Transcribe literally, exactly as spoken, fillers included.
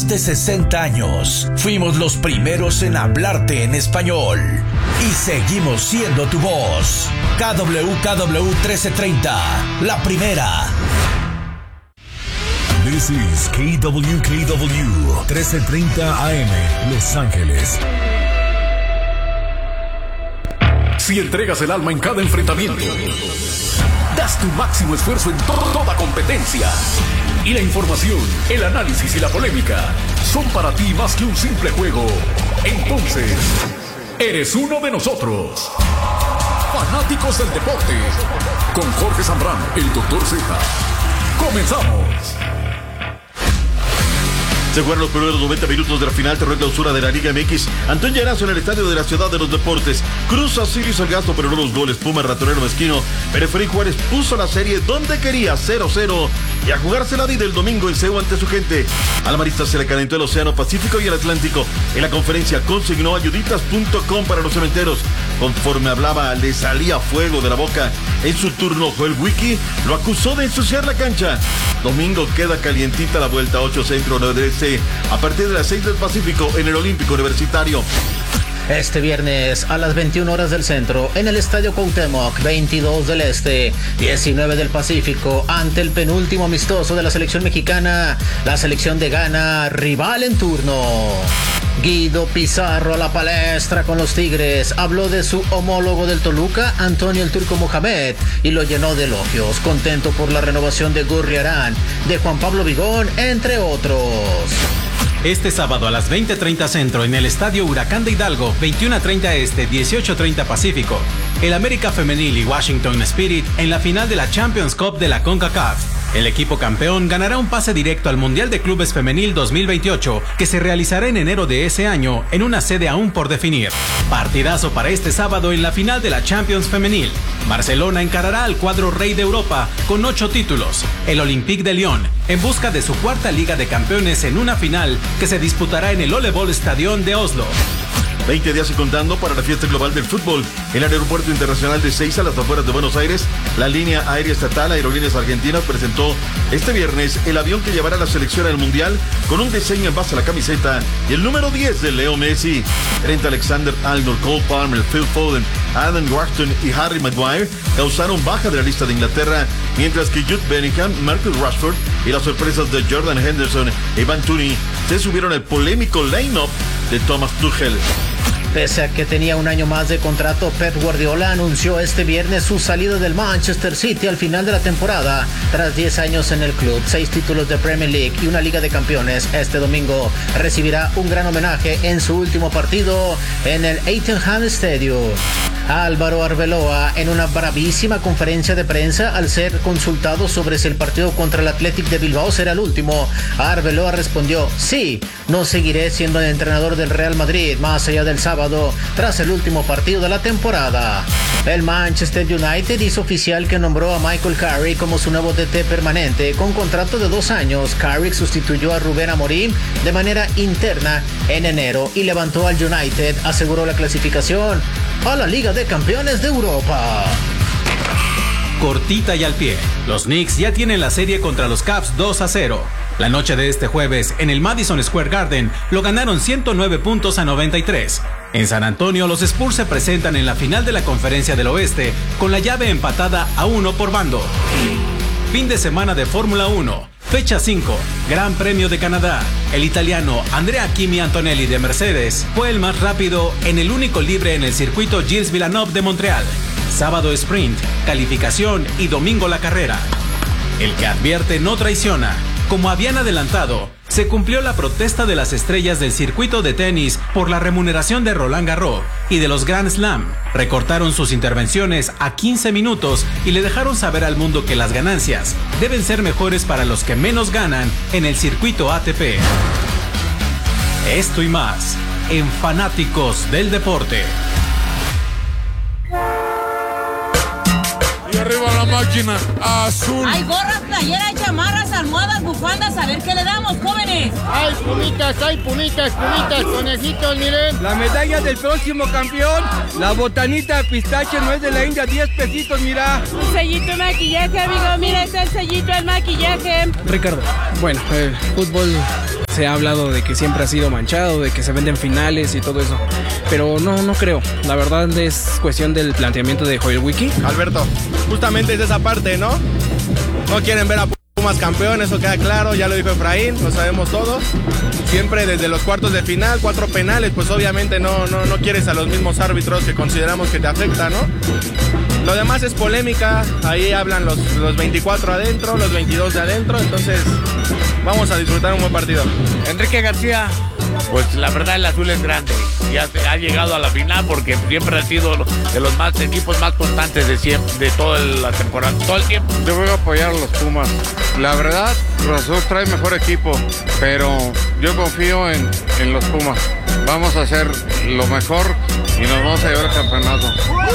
De sesenta años, fuimos los primeros en hablarte en español y seguimos siendo tu voz. K W K W trece treinta, la primera. This is K W K W trece treinta A M, Los Ángeles. Si entregas el alma en cada enfrentamiento, das tu máximo esfuerzo en to- toda competencia, y la información, el análisis y la polémica son para ti más que un simple juego, entonces eres uno de nosotros. Fanáticos del deporte, con Jorge Zambrano, el doctor Z. Comenzamos. Se jugaron los primeros noventa minutos de la final terreno clausura de la Liga M X. Antonio Llerazo en el estadio de la Ciudad de los Deportes. Cruz Azul hizo el gasto, pero no los goles. Puma, ratonero mezquino. Pero Freddy Juárez puso la serie donde quería, cero cero. Y a jugarse la vida el domingo en Ceú ante su gente. Al marista se le calentó el Océano Pacífico y el Atlántico. En la conferencia consignó ayuditas punto com para los cementeros. Conforme hablaba, le salía fuego de la boca. En su turno, Joel Wiki lo acusó de ensuciar la cancha. Domingo queda calientita la vuelta ocho Centro Nordeste a partir de las seis del Pacífico en el Olímpico Universitario. Este viernes a las veintiuna horas del centro en el Estadio Cuauhtémoc, veintidós del Este, diecinueve del Pacífico, ante el penúltimo amistoso de la selección mexicana, la selección de Ghana, rival en turno. Guido Pizarro a la palestra con los Tigres, habló de su homólogo del Toluca, Antonio el Turco Mohamed, y lo llenó de elogios, contento por la renovación de Gurriarán, de Juan Pablo Vigón, entre otros. Este sábado a las veinte treinta Centro en el Estadio Huracán de Hidalgo, veintiuna treinta Este, dieciocho treinta Pacífico, el América Femenil y Washington Spirit en la final de la Champions Cup de la CONCACAF. El equipo campeón ganará un pase directo al Mundial de Clubes Femenil dos mil veintiocho, que se realizará en enero de ese año en una sede aún por definir. Partidazo para este sábado en la final de la Champions Femenil. Barcelona encarará al cuadro rey de Europa con ocho títulos, el Olympique de Lyon, en busca de su cuarta Liga de Campeones en una final que se disputará en el Ole-Ball Stadion de Oslo. veinte días y contando para la fiesta global del fútbol. En el Aeropuerto Internacional de Ezeiza, a las afueras de Buenos Aires, la línea aérea estatal Aerolíneas Argentinas presentó este viernes el avión que llevará a la selección al Mundial con un diseño en base a la camiseta y el número diez de Leo Messi. Trent Alexander-Arnold, Cole Palmer, Phil Foden, Adam Wharton y Harry Maguire causaron baja de la lista de Inglaterra, mientras que Jude Bellingham, Marcus Rashford y las sorpresas de Jordan Henderson e Ivan Toney se subieron al polémico line-up de Thomas Tuchel. Pese a que tenía un año más de contrato, Pep Guardiola anunció este viernes su salida del Manchester City al final de la temporada. Tras diez años en el club, seis títulos de Premier League y una Liga de Campeones, este domingo recibirá un gran homenaje en su último partido en el Etihad Stadium. Álvaro Arbeloa, en una bravísima conferencia de prensa al ser consultado sobre si el partido contra el Athletic de Bilbao será el último, Arbeloa respondió: sí, no seguiré siendo el entrenador del Real Madrid más allá del sábado tras el último partido de la temporada. El Manchester United hizo oficial que nombró a Michael Carrick como su nuevo D T permanente con contrato de dos años. Carrick sustituyó a Rubén Amorim de manera interna en enero y levantó al United, aseguró la clasificación a la Liga de Campeones de Europa. Cortita y al pie, los Knicks ya tienen la serie contra los Cavs dos a cero. La noche de este jueves, en el Madison Square Garden, lo ganaron ciento nueve puntos a noventa y tres. En San Antonio, los Spurs se presentan en la final de la Conferencia del Oeste, con la llave empatada a uno por bando. Fin de semana de Fórmula uno. Fecha cinco, Gran Premio de Canadá. El italiano Andrea Kimi Antonelli de Mercedes fue el más rápido en el único libre en el circuito Gilles Villeneuve de Montreal. Sábado sprint, calificación y domingo la carrera. El que advierte no traiciona. Como habían adelantado, se cumplió la protesta de las estrellas del circuito de tenis por la remuneración de Roland Garros y de los Grand Slam. Recortaron sus intervenciones a quince minutos y le dejaron saber al mundo que las ganancias deben ser mejores para los que menos ganan en el circuito A T P. Esto y más en Fanáticos del Deporte. Y arriba la máquina azul. Hay gorras, playeras, chamarras, almohadas, bufandas. A ver qué le damos, jóvenes. Hay pumitas, hay pumitas, pumitas, conejitos, miren. La medalla del próximo campeón, la botanita pistache no es de la India, diez pesitos, mira. Un sellito de maquillaje, amigo, mira, está el sellito del maquillaje. Ricardo, bueno, el fútbol Se ha hablado de que siempre ha sido manchado, de que se venden finales y todo eso. Pero no, no creo. La verdad es cuestión del planteamiento de Joel Wiki. Alberto, justamente es esa parte, ¿no? No quieren ver a Pumas campeón, eso queda claro, ya lo dijo Efraín, lo sabemos todos. Siempre desde los cuartos de final, cuatro penales, pues obviamente no, no, no quieres a los mismos árbitros que consideramos que te afecta, ¿no? Lo demás es polémica, ahí hablan los, los veinticuatro adentro, los veintidós de adentro, entonces vamos a disfrutar un buen partido. Enrique García. Pues la verdad el azul es grande, ya ha llegado a la final porque siempre ha sido de los más equipos más constantes de siempre, de toda la temporada, todo el tiempo. Yo voy a apoyar a los Pumas. La verdad, Cruz Azul trae mejor equipo, pero yo confío en, en los Pumas. Vamos a hacer lo mejor y nos vamos a llevar el campeonato.